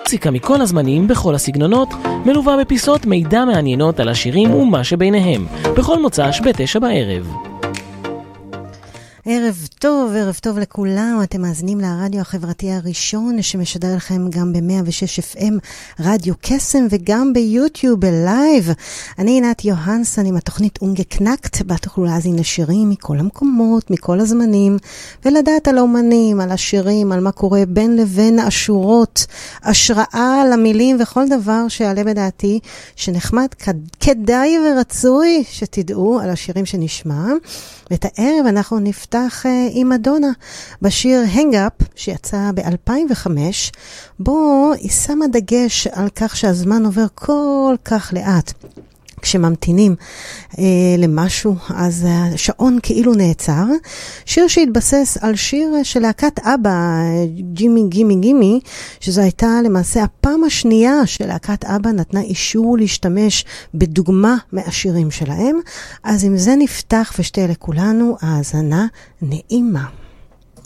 מוציקה מכל הזמנים, בכל הסגנונות, מלווה בפיסות מידע מעניינות על השירים ומה שביניהם, בכל מוצ"ש ב-9 בערב. ערב טוב לכולם, אתם מאזינים לרדיו החברתי הראשון שמשדר לכם גם ב-106 FM רדיו קסם וגם ביוטיוב בלייב. אני עינת יוהנסון עם התוכנית אונגה קנקט, בה תוכלו להאזין לשירים מכל המקומות, מכל הזמנים, ולדעת על האומנים, על השירים, על מה קורה בין לבין השורות, השראה למילים וכל דבר שעלה בדעתי שנחמד, כדאי ורצוי שתדעו על השירים שנשמע. ואת הערב אנחנו נפתח עם מדונה בשיר Hang Up שיצא ב-2005, בו היא שמה דגש על כך שהזמן עובר כל כך לאט. כשממתינים למשהו, אז השעון כאילו נעצר. שיר שהתבסס על שיר של להקת אבא, ג'ימי גימי גימי, שזו הייתה למעשה הפעם השנייה שלהקת אבא נתנה אישור להשתמש בדוגמה מהשירים שלהם. אז עם זה נפתח ושתהיה לכולנו האזנה נעימה.